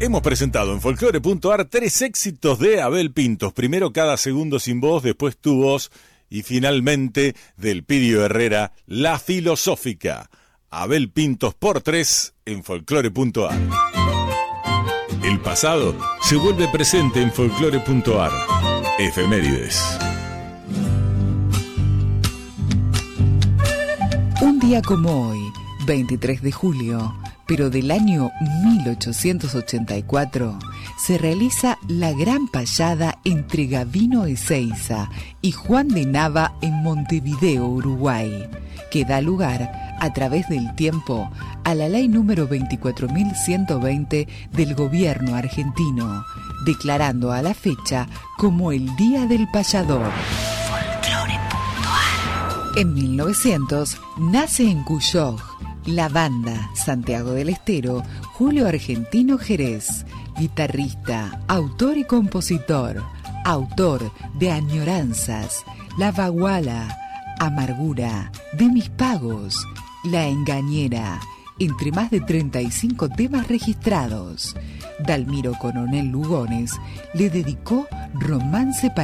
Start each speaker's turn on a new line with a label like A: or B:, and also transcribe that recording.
A: Hemos presentado en Folclore.ar 3 éxitos de Abel Pintos. Primero Cada Segundo Sin Vos, después Tu Voz y finalmente del Pidio Herrera, La Filosófica. Abel Pintos por 3 en Folclore.ar. El pasado se vuelve presente en Folclore.ar. Efemérides.
B: Un día como hoy, 23 de julio, pero del año 1884, se realiza la Gran Payada entre Gavino Ezeiza y Juan de Nava en Montevideo, Uruguay, que da lugar, a través del tiempo, a la ley número 24.120 del gobierno argentino, declarando a la fecha como el Día del Payador. En 1900 nace en Cuyoj la banda Santiago del Estero Julio Argentino Jerez, guitarrista, autor y compositor, autor de Añoranzas, La Baguala, Amargura, De Mis Pagos, La Engañera, entre más de 35 temas registrados. Dalmiro Coronel Lugones le dedicó Romance para